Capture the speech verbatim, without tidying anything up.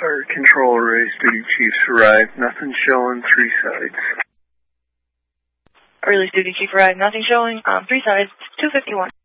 Fire Control, Race Duty Chiefs arrived. Nothing showing, three sides. Release Duty Chief arrived. Nothing showing. Um, three sides, two fifty-one.